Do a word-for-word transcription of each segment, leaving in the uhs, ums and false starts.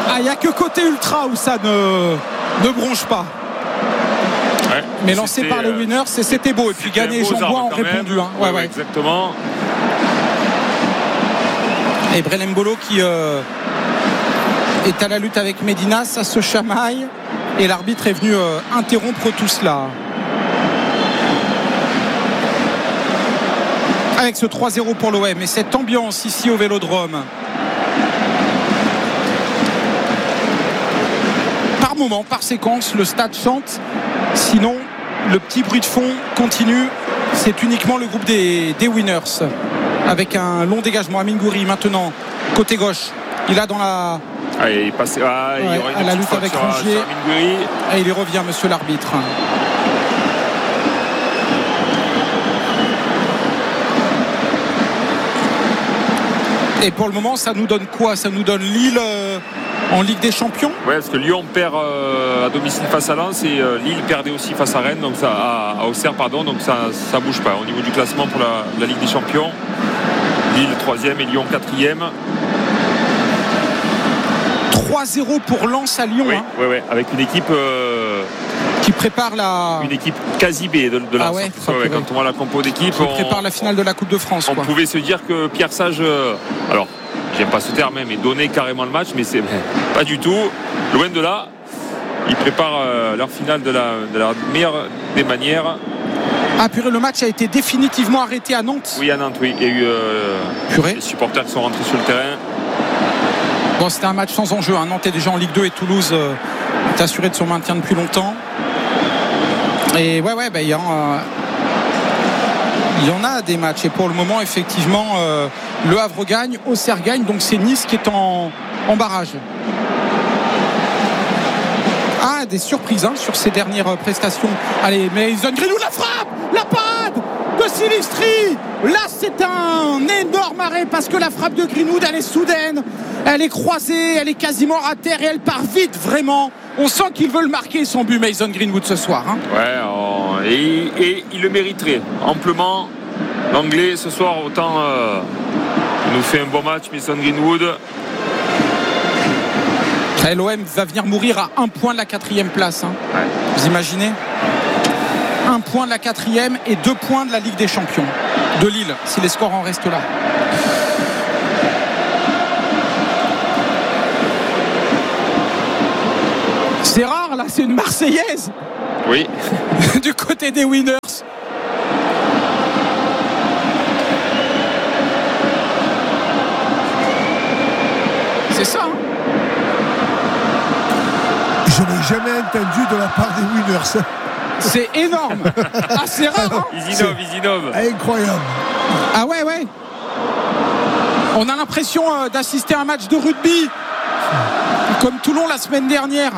Ah, il n'y a que côté ultra où ça ne, ne bronche pas. Ouais, mais lancé par les Winners, c'était beau. Et puis Gannet et Jean-Bois ont répondu. Hein. Ouais, ouais, ouais. Exactement. Et Brelembolo qui euh, est à la lutte avec Medina, ça se chamaille. Et l'arbitre est venu euh, interrompre tout cela. Avec ce trois zéro pour l'O M et cette ambiance ici au Vélodrome. Par moment, par séquence, le stade chante. Sinon, le petit bruit de fond continue. C'est uniquement le groupe des, des Winners. Avec un long dégagement. Amin Gouiri maintenant, côté gauche. Il a dans la... Ah, il passe, ah, il ouais, y aura une à la lutte avec sur, Rongier. sur Amin Gouiri. Et il y revient, monsieur l'arbitre. Et pour le moment, ça nous donne quoi? Ça nous donne Lille euh, en Ligue des Champions. Oui, parce que Lyon perd euh, à domicile face à Lens et euh, Lille perdait aussi face à Rennes, donc ça, à, à Auxerre, pardon, donc ça ne bouge pas. Au niveau du classement pour la, la Ligue des Champions, Lille troisième et Lyon quatrième. trois zéro pour Lens à Lyon. Oui, hein. oui, oui, avec une équipe euh, qui prépare la. Une équipe quasi B de, de Lens. Ah ouais, ouais, ouais, quand on voit la compo d'équipe, qui on prépare la finale de la Coupe de France. On quoi. pouvait se dire que Pierre Sage, euh, alors j'aime pas ce terme, mais donnait carrément le match, mais c'est pas du tout. Loin de là, ils préparent euh, leur finale de la, de la meilleure des manières. Ah purée, le match a été définitivement arrêté à Nantes. Oui, à Nantes, oui. Il y a eu euh, les supporters qui sont rentrés sur le terrain. Bon, c'était un match sans enjeu. Hein. Nantes est déjà en Ligue deux et Toulouse euh, est assuré de son maintien depuis longtemps. Et ouais, ouais, bah, il y a, euh, il y en a des matchs. Et pour le moment, effectivement, euh, Le Havre gagne, Auxerre gagne. Donc c'est Nice qui est en, en barrage. Ah, des surprises hein, sur ces dernières prestations. Allez, Mason Greenwood, la frappe, la parade de Silvestri. Là, c'est un énorme arrêt parce que la frappe de Greenwood, elle est soudaine, elle est croisée, elle est quasiment à terre et elle part vite, vraiment. On sent qu'il veut le marquer, son but, Mason Greenwood, ce soir. Hein. Ouais, oh, et, et il le mériterait amplement. L'Anglais, ce soir, autant euh, il nous fait un bon match, Mason Greenwood. L'O M va venir mourir à un point de la quatrième place. Hein. Ouais. Vous imaginez ? Un point de la quatrième et deux points de la Ligue des Champions de Lille, si les scores en restent là. C'est rare, là, c'est une Marseillaise. Oui. Du côté des Winners. C'est ça, hein. Je n'ai jamais entendu de la part des Winners. C'est énorme. Ah, c'est rare. Hein. Ils innovent, ils innovent. Incroyable. Ah ouais, ouais. On a l'impression euh, d'assister à un match de rugby, comme Toulon la semaine dernière.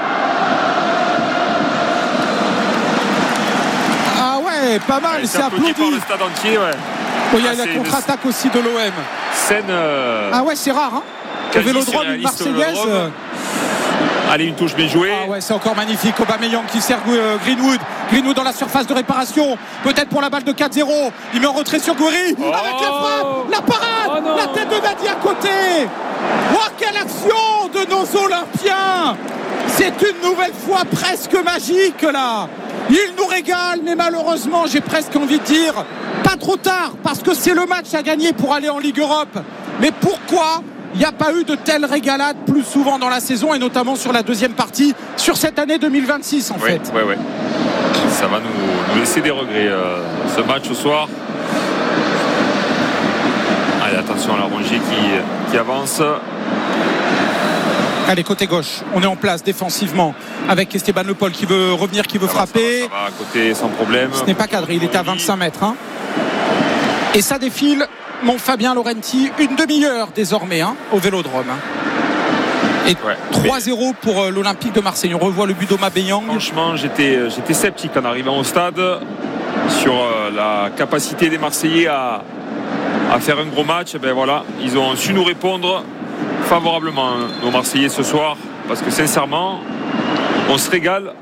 Ah ouais, pas mal. Ouais, c'est, c'est applaudi applaudi. par le stade entier, ouais. Oh, il y a ah, la contre-attaque aussi de l'O M. Scène. Euh... Ah ouais, c'est rare. Hein. Au Vélodrome, une Marseillaise. Euh... Allez, une touche bien jouée. Ah ouais, c'est encore magnifique. Aubameyang qui sert euh, Greenwood. Greenwood dans la surface de réparation. Peut-être pour la balle de quatre zéro. Il met en retrait sur Gouiri. Oh, avec la frappe, la parade, oh la tête de Nadi à côté. Oh, quelle action de nos Olympiens. C'est une nouvelle fois presque magique là. Il nous régale, mais malheureusement, j'ai presque envie de dire, pas trop tard, parce que c'est le match à gagner pour aller en Ligue Europe. Mais pourquoi il n'y a pas eu de telle régalade plus souvent dans la saison et notamment sur la deuxième partie, sur cette année deux mille vingt-six en oui, fait. Oui, oui. Ça va nous, nous laisser des regrets euh, ce match ce soir. Allez, attention à la Rongier qui, qui avance. Allez, côté gauche, on est en place défensivement avec Esteban Le Paul qui veut revenir, qui veut ça frapper. Va, ça va, ça va à côté sans problème. Ce n'est pas cadré, il est à vingt-cinq mètres. Hein. Et ça défile, mon Fabien Laurenti, une demi-heure désormais hein, au Vélodrome. Hein. Et ouais, trois zéro mais... pour l'Olympique de Marseille. On revoit le but d'Aubameyang. Franchement, j'étais, j'étais sceptique en arrivant au stade sur la capacité des Marseillais à, à faire un gros match. Ben voilà, ils ont su nous répondre favorablement, nos Marseillais ce soir, parce que sincèrement, on se régale.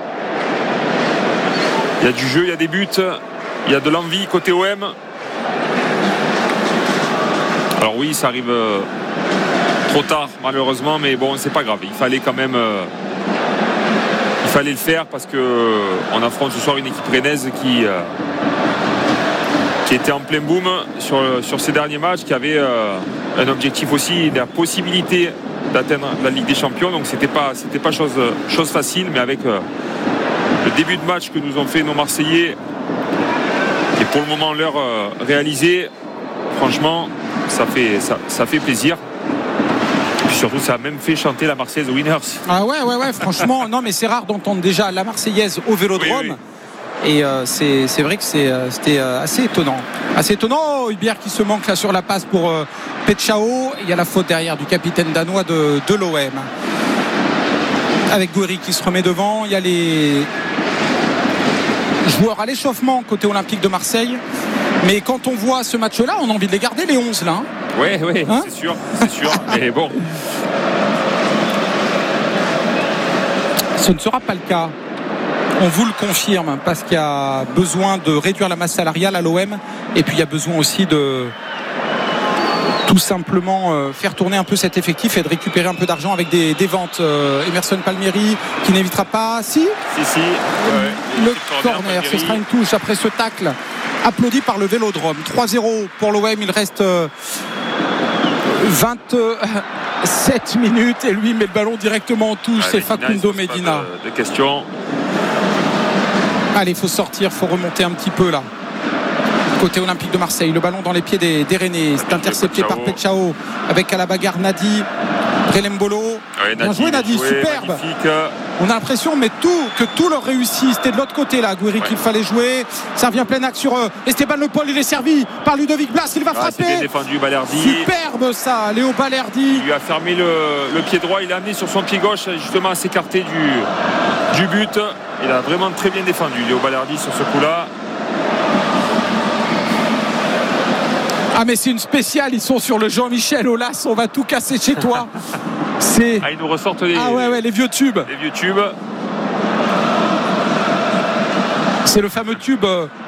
Il y a du jeu, il y a des buts, il y a de l'envie côté O M. Alors oui, ça arrive trop tard malheureusement, mais bon, c'est pas grave. Il fallait quand même, euh, il fallait le faire parce que euh, on affronte ce soir une équipe rennaise qui euh, qui était en plein boom sur sur ces derniers matchs, qui avait euh, un objectif aussi, la possibilité d'atteindre la Ligue des Champions. Donc c'était pas c'était pas chose chose facile, mais avec euh, le début de match que nous ont fait nos Marseillais et pour le moment l'heure euh, réalisée, franchement ça fait ça, ça fait plaisir. Puis surtout ça a même fait chanter la Marseillaise Winners. Ah ouais ouais ouais franchement non mais c'est rare d'entendre déjà la Marseillaise au Vélodrome. Oui, oui. Et euh, c'est, c'est vrai que c'est, euh, c'était euh, assez étonnant. Assez étonnant. Oh, Højbjerg qui se manque là sur la passe pour euh, Petchao. Il y a la faute derrière du capitaine danois de, de l'O M. Avec Gouiri qui se remet devant. Il y a les joueurs à l'échauffement côté Olympique de Marseille. Mais quand on voit ce match-là, on a envie de les garder les onze là. Oui, oui, hein c'est sûr, c'est sûr. Mais bon. Ce ne sera pas le cas. On vous le confirme parce qu'il y a besoin de réduire la masse salariale à l'O M et puis il y a besoin aussi de tout simplement euh, faire tourner un peu cet effectif et de récupérer un peu d'argent avec des, des ventes. euh, Emerson Palmieri qui n'évitera pas si, si, si. Ouais, le corner, corner ce sera une touche après ce tacle applaudi par le Vélodrome. Trois zéro pour l'O M. Il reste euh, vingt-sept minutes et lui met le ballon directement en touche. Ouais, c'est Facundo Medina. De, de questions. Allez, il faut sortir, il faut remonter un petit peu là. Côté Olympique de Marseille, le ballon dans les pieds des, des Rennais. C'est intercepté par Petchao avec à la bagarre Nadi, Brelembolo. Ouais, bien joué Nadi, joué, superbe. Magnifique. On a l'impression mais tout, que tout leur réussit. C'était de l'autre côté là, Gouiri, ouais. qu'il fallait jouer. Ça revient plein axe sur eux. Esteban Le Paul, il est servi par Ludovic Blas. Il va ah, frapper. C'est bien défendu, Balerdi. Superbe ça, Léo Balerdi. Il lui a fermé le, le pied droit. Il l'a amené sur son pied gauche justement à s'écarter du, du but. Il a vraiment très bien défendu, Léo Balerdi, sur ce coup-là. Ah mais c'est une spéciale, ils sont sur le Jean-Michel Aulas, on va tout casser chez toi. C'est... Ah, ils nous ressortent les, ah ouais, ouais, les vieux tubes. Les vieux tubes. C'est le fameux tube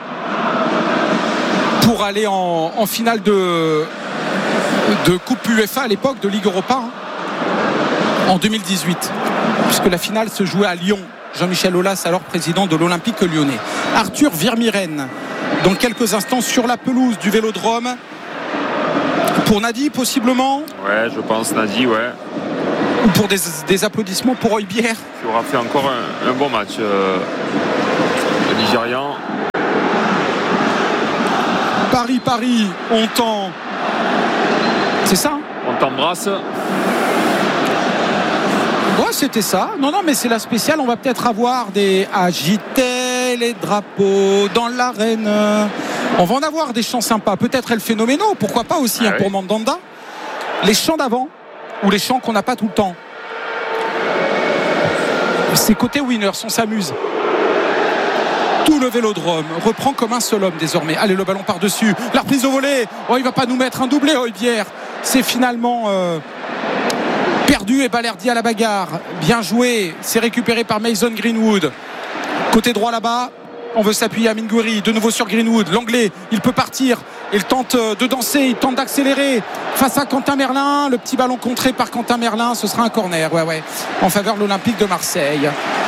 pour aller en, en finale de, de Coupe UEFA à l'époque, de Ligue Europa, hein, en deux mille dix-huit. Puisque la finale se jouait à Lyon. Jean-Michel Aulas, alors président de l'Olympique lyonnais. Arthur Vermieren, dans quelques instants sur la pelouse du Vélodrome. Pour Nadi, possiblement. Ouais, je pense Nadi, ouais. Ou pour des, des applaudissements pour Højbjerg. Qui aura fait encore un, un bon match. Euh, le Nigérian. Paris, Paris, on t'en. C'est ça, hein? On t'embrasse. Ouais, c'était ça. Non, non, mais c'est la spéciale. On va peut-être avoir des agiter les drapeaux dans l'arène. On va en avoir des chants sympas. Peut-être El Phénoméno. Pourquoi pas aussi, ah hein, oui. pour Mandanda. Les chants d'avant ou les chants qu'on n'a pas tout le temps. C'est côté Winners, on s'amuse. Tout le Vélodrome reprend comme un seul homme désormais. Allez, le ballon par-dessus. La reprise au volet. Oh, il va pas nous mettre un doublé, Højbjerg. C'est finalement. Euh... perdu et Balerdi à la bagarre. Bien joué. C'est récupéré par Mason Greenwood. Côté droit là-bas. On veut s'appuyer à Gouiri. De nouveau sur Greenwood. L'anglais, il peut partir. Il tente de danser. Il tente d'accélérer. Face à Quentin Merlin. Le petit ballon contré par Quentin Merlin. Ce sera un corner. Ouais, ouais. En faveur de l'Olympique de Marseille.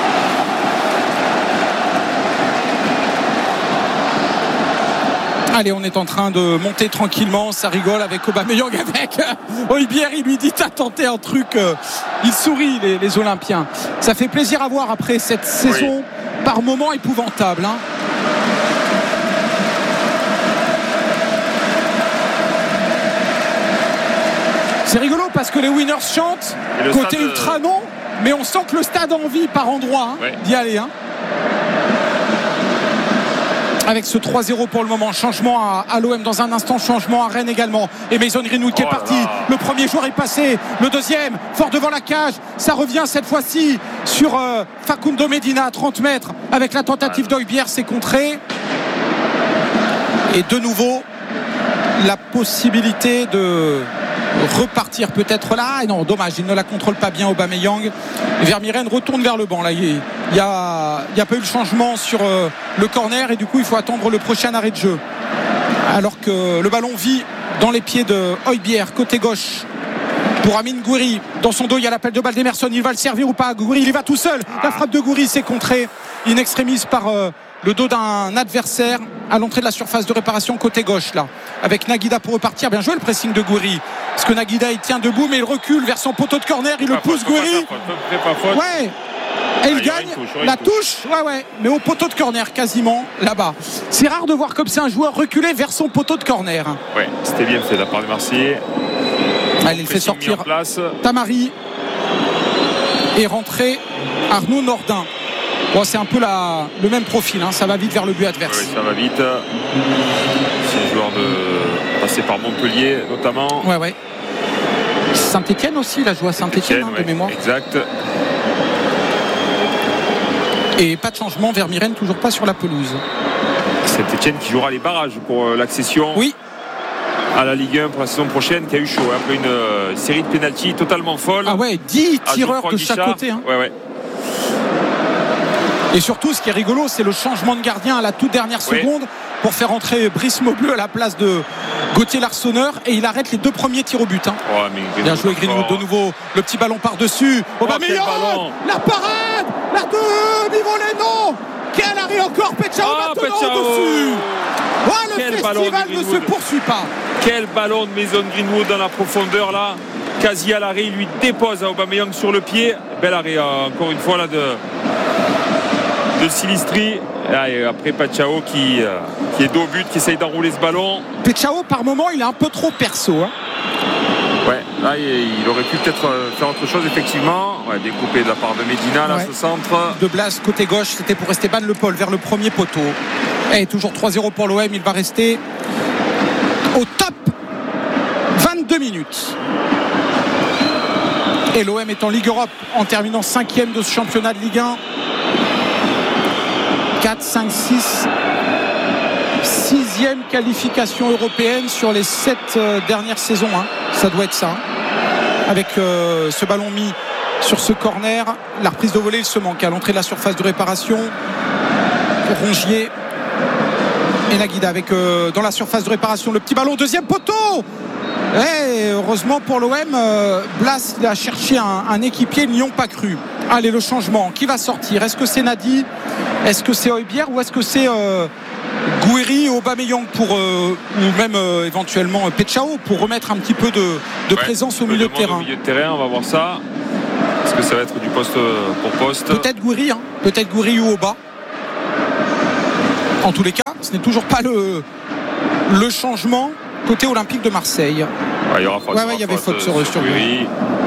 Allez, on est en train de monter tranquillement. Ça rigole avec Aubameyang, avec Højbjerg. Il lui dit t'as tenté un truc. Il sourit, les, les Olympiens. Ça fait plaisir à voir après cette saison oui. par moments épouvantable. Hein. C'est rigolo parce que les Winners chantent. Côté stade... ultra non, mais on sent que le stade a envie par endroit hein, oui. d'y aller. Hein. Avec ce trois zéro pour le moment. Changement à, à l'O M dans un instant. Changement à Rennes également. Et Mason Greenwood qui oh est parti. Là. Le premier joueur est passé. Le deuxième, fort devant la cage. Ça revient cette fois-ci sur euh, Facundo Medina à trente mètres. Avec la tentative ouais. d'Højbjerg, c'est contré. Et de nouveau, la possibilité de repartir peut-être là. Et non, dommage, il ne la contrôle pas bien Aubameyang. Vermieren retourne vers le banc. Là, il n'y a, il y a pas eu le changement sur euh, le corner et du coup, il faut attendre le prochain arrêt de jeu. Alors que le ballon vit dans les pieds de Højbjerg, côté gauche. pour Amine Gouiri. Dans son dos, il y a l'appel de balle d'Emerson. Il va le servir ou pas? Gouiri, il y va tout seul. La frappe de Gouiri, c'est contré in extremis par euh, le dos d'un adversaire à l'entrée de la surface de réparation côté gauche, là, avec Naguida pour repartir. Bien joué le pressing de Gouiri, parce que Naguida il tient debout, mais il recule vers son poteau de corner. Il le pousse, Gouiri. Ouais. Et il ah, gagne touche, la touche. touche, ouais, ouais, mais au poteau de corner quasiment là-bas. C'est rare de voir comme c'est un joueur reculé vers son poteau de corner. Ouais, c'était bien fait de la part des Marseillais. Allez, il fait sortir Tamari et rentrer Arnaud Nordin. Bon, c'est un peu la, le même profil, hein. Ça va vite vers le but adverse. Oui, ça va vite. C'est un joueur de passer par Montpellier notamment. Ouais, ouais. Saint-Etienne aussi, il a joué à Saint-Etienne, hein, de ouais, mémoire. Exact. Et pas de changement, Vermiren toujours pas sur la pelouse. Saint-Etienne qui jouera les barrages pour l'accession oui. à la Ligue un pour la saison prochaine, qui a eu chaud après une euh, série de pénaltys totalement folle. Ah ouais, dix tireurs de chaque côté. Hein. Ouais, ouais. Et surtout, ce qui est rigolo, c'est le changement de gardien à la toute dernière seconde oui. pour faire entrer Brice Maubleu à la place de Gauthier Larsonneur, et il arrête les deux premiers tirs au but. Hein. Oh, mais bien joué Greenwood de nouveau, le petit ballon par-dessus. Oh, Aubameyang, la parade, la demi-volée, non. Quel arrêt encore, Péchao oh, maintenant dessus. Oh, le Quel festival de ne se poursuit pas. Quel ballon de Mason Greenwood dans la profondeur là, quasi à l'arrêt, il lui dépose à Aubameyang sur le pied. Bel arrêt euh, encore une fois là de de Silistri. Et après Péchao qui, euh, qui est dos au but, qui essaye d'enrouler ce ballon. Péchao par moment il est un peu trop perso, hein. Ouais, là il aurait pu peut-être faire autre chose effectivement. Ouais, découpé de la part de Medina là, ouais. Ce centre de Blas côté gauche, c'était pour Esteban Le Paul vers le premier poteau. Et toujours trois zéro pour l'O M. Il va rester au top vingt-deux minutes. Et l'O M est en Ligue Europe en terminant cinquième de ce championnat de Ligue un. quatre, cinq, six sixième qualification européenne sur les sept euh, dernières saisons, hein. Ça doit être ça, hein. Avec euh, ce ballon mis sur ce corner, la reprise de volée, il se manque à l'entrée de la surface de réparation. Rongier et Naguida avec euh, dans la surface de réparation le petit ballon, deuxième poteau. Et heureusement pour l'O M, euh, Blas il a cherché un, un équipier, ils n'y ont pas cru. Allez, le changement, qui va sortir? Est-ce que c'est Nadi? Est-ce que c'est Højbjerg? Ou est-ce que c'est euh, Gouiri et Aubameyang pour, euh, ou même euh, éventuellement Péchao pour remettre un petit peu de, de ouais, présence au milieu de terrain? Au milieu de terrain, on va voir ça. Est-ce que ça va être du poste pour poste? Peut-être Gouiri, hein. Peut-être Gouiri ou Aubameyang. En tous les cas, ce n'est toujours pas le, le changement côté Olympique de Marseille. Ouais, il y aura faute. Ouais, ouais, il y avait faute sur, sur, sur Gouiri.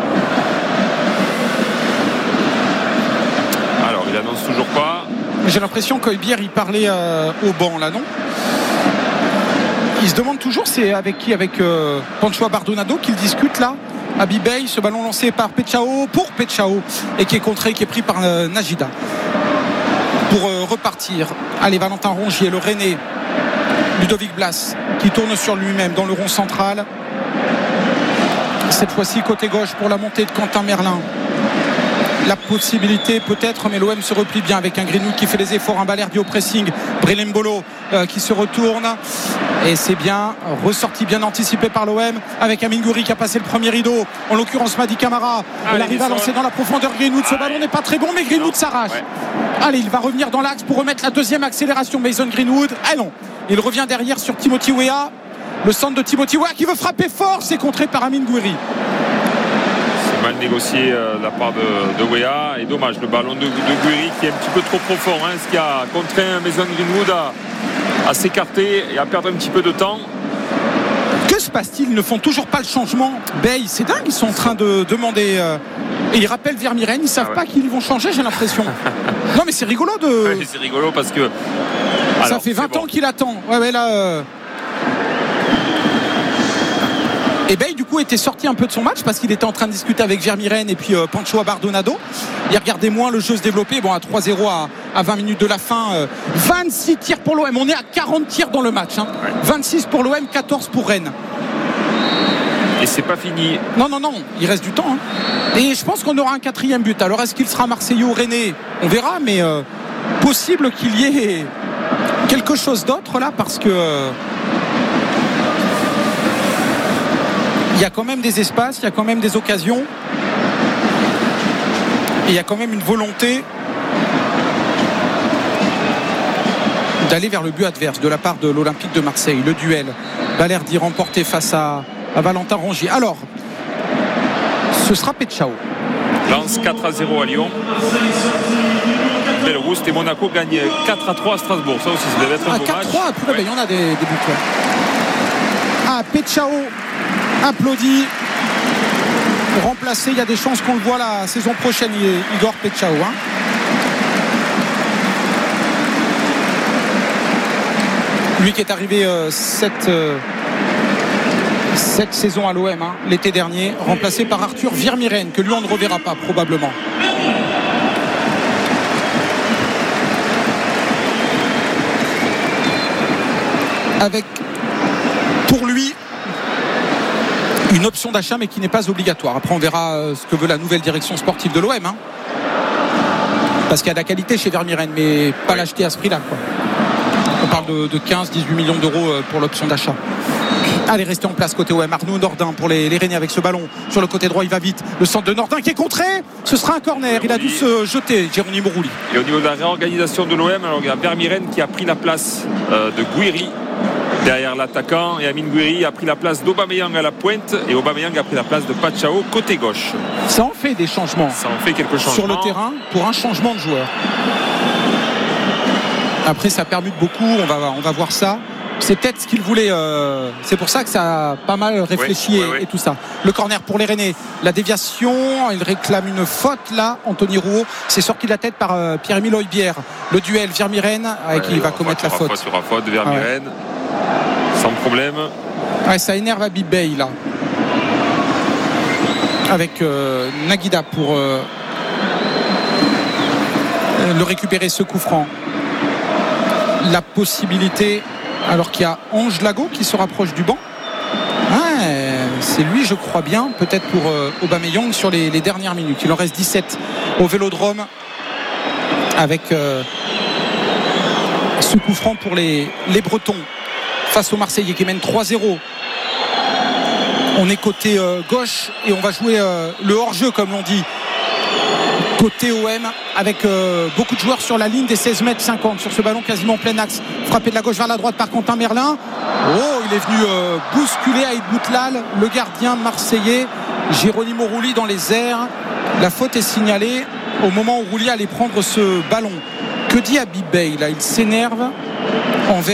Alors, il annonce toujours pas. J'ai l'impression qu'Højbjerg il parlait euh, au banc là, non? Il se demande toujours c'est avec qui? Avec euh, Pancho Bardonado qu'il discute là. Abibey, ce ballon lancé par Péchao pour Péchao et qui est contré, qui est pris par euh, Najida pour euh, repartir. Allez, Valentin Rongier, le Rennais, Ludovic Blas qui tourne sur lui-même dans le rond central. Cette fois-ci côté gauche pour la montée de Quentin Merlin. La possibilité peut-être, mais l'O M se replie bien avec un Greenwood qui fait les efforts, un Balerdi au pressing, Brelembolo euh, qui se retourne et c'est bien ressorti, bien anticipé par l'O M avec Amine Gouiri qui a passé le premier rideau, en l'occurrence Madi Camara. Il arrive à lancer dans la profondeur Greenwood, ce ballon n'est pas très bon mais Greenwood s'arrache. Ouais. Allez, il va revenir dans l'axe pour remettre la deuxième accélération Mason Greenwood. Ah non, il revient derrière sur Timothy Weah, le centre de Timothy Weah qui veut frapper fort, c'est contré par Amine Gouiri. Mal négocié euh, de la part de, de Weah, et dommage le ballon de, de Gouiri qui est un petit peu trop profond, hein, ce qui a contraint Mason Greenwood à, à s'écarter et à perdre un petit peu de temps. Que se passe-t-il? Ils ne font toujours pas le changement. Bay, c'est dingue, ils sont en train de demander euh, et ils rappellent Vermiren, ils ne savent ah ouais. pas qu'ils vont changer, j'ai l'impression. Non mais c'est rigolo de ouais, c'est rigolo parce que ça alors, fait vingt bon. ans qu'il attend. Ouais ouais là euh... Et Bay du coup était sorti un peu de son match parce qu'il était en train de discuter avec Vermiren et puis euh, Pancho Bardonado. Il regardait moins le jeu se développer. Bon, à trois zéro à, à vingt minutes de la fin, euh, vingt-six tirs pour l'O M. On est à quarante tirs dans le match, hein. Ouais. vingt-six pour l'O M, quatorze pour Rennes. Et c'est pas fini. Non, non, non, il reste du temps, hein. Et je pense qu'on aura un quatrième but. Alors est-ce qu'il sera Marseillais ou Rennais? On verra, mais euh, possible qu'il y ait quelque chose d'autre là parce que... Euh, il y a quand même des espaces, il y a quand même des occasions. Et il y a quand même une volonté d'aller vers le but adverse de la part de l'Olympique de Marseille. Le duel, Balerdi remporté face à, à Valentin Rongier. Alors, ce sera Petchao. Lance quatre à zéro à Lyon. Bellerouste et Monaco gagne quatre à trois à Strasbourg. Ça aussi, ça devait être un ah, beau quatre match. trois, ouais. Il y en a des, des buts. Ah, Petchao applaudi. Remplacé, il y a des chances qu'on le voit la saison prochaine, Igor Petchao. Hein. Lui qui est arrivé euh, cette, euh, cette saison à l'O M, hein, l'été dernier, remplacé par Arthur Vermieren, que lui on ne reverra pas probablement. Avec pour lui une option d'achat mais qui n'est pas obligatoire. Après on verra euh, ce que veut la nouvelle direction sportive de l'O M, hein. Parce qu'il y a de la qualité chez Vermieren, mais pas oui. L'acheter à ce prix-là, quoi. On parle de, de quinze à dix-huit millions d'euros pour l'option d'achat. Allez, restez en place côté O M. Arnaud Nordin pour les, les Rennais avec ce ballon sur le côté droit, il va vite. Le centre de Nordin qui est contré, ce sera un corner. Il a dû se jeter, Geronimo Rulli. Et au niveau de la réorganisation de l'O M, alors il y a Vermieren qui a pris la place euh, de Gouiri derrière l'attaquant, et Amine Gouiri a pris la place d'Aubameyang à la pointe, et Aubameyang a pris la place de Petchao côté gauche. Ça en fait des changements. Ça en fait quelques changements sur le terrain pour un changement de joueur. Après ça permute beaucoup, on va, on va voir ça. C'est peut-être ce qu'il voulait, euh, c'est pour ça que ça a pas mal réfléchi oui, et, oui, oui. et tout ça. Le corner pour les Rennais, la déviation, il réclame une faute là, Anthony Rouault, c'est sorti de la tête par euh, Pierre-Emile Højbjerg. Le duel Vermieren avec ouais, qui il va commettre la faute. faute. Sur la faute de Vermieren, ouais. Sans problème. Ouais, ça énerve à Bibey là. Avec euh, Naguida pour euh, le récupérer, ce coup franc. La possibilité, alors qu'il y a Ange Lago qui se rapproche du banc. Ouais, c'est lui, je crois bien, peut-être pour euh, Aubameyang sur les, les dernières minutes. Il en reste dix-sept au Vélodrome avec euh, ce coup franc pour les, les Bretons face aux Marseillais qui mènent trois zéro. On est côté euh, gauche et on va jouer euh, le hors-jeu comme l'on dit. Côté O M avec euh, beaucoup de joueurs sur la ligne des seize mètres cinquante sur ce ballon quasiment en plein axe, frappé de la gauche vers la droite par Quentin Merlin. Oh, il est venu euh, bousculer Aïd Boutlal, le gardien marseillais. Geronimo Rulli dans les airs. La faute est signalée au moment où Rulli allait prendre ce ballon. Que dit Habib Bey là? Il s'énerve envers